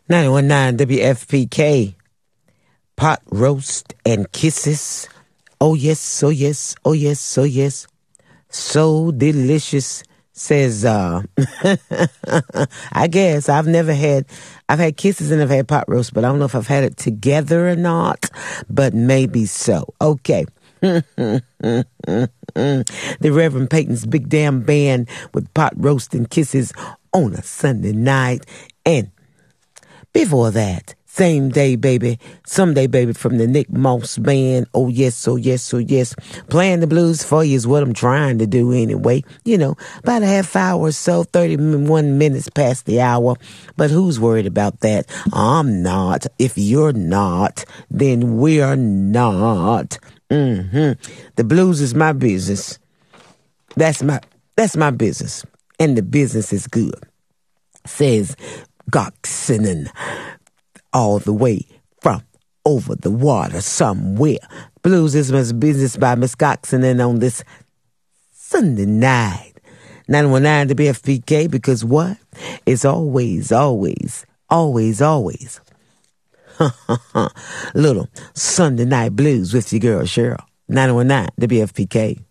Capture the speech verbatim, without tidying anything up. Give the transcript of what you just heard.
nine one nine W F P K, pot roast and kisses. Oh yes, oh yes, oh yes, oh yes. So delicious, says, uh, I guess I've never had, I've had kisses and I've had pot roast, but I don't know if I've had it together or not, but maybe so. Okay. The Reverend Peyton's Big Damn Band with pot roast and kisses on a Sunday night. And before that, Same Day Baby, Someday Baby from the Nick Moss Band. Oh yes, oh yes, oh yes. Playing the blues for you is what I'm trying to do anyway. You know, about a half hour or so, thirty-one minutes past the hour. But who's worried about that? I'm not. If you're not, then we're not. Mm-hmm. The blues is my business. That's my that's my business. And the business is good. Says Goxinen, all the way from over the water somewhere. Blues is my business by Miss Goxinen on this Sunday night. nine one nine W F P K, because what? It's always, always, always, always little Sunday night blues with your girl Cheryl. nine one nine W F P K.